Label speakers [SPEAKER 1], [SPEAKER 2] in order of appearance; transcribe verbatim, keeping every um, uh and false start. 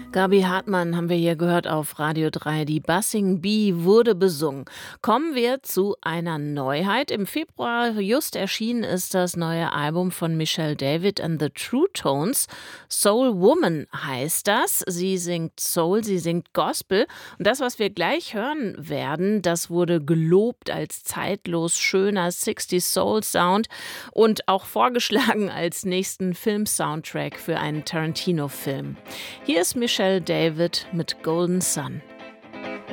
[SPEAKER 1] Gaby Hartmann haben wir hier gehört auf Radio drei. Die Buzzing Bee wurde besungen. Kommen wir zu einer Neuheit. Im Februar just erschienen ist das neue Album von Michelle David and the True Tones. Soul Woman heißt das. Sie singt Soul, sie singt Gospel. Und das, was wir gleich hören werden, das wurde gelobt als zeitlos schöner sechziger Soul Sound und auch vorgeschlagen als nächsten Film-Soundtrack für einen Tarantino-Film. Hier ist Michelle David mit Golden Sun.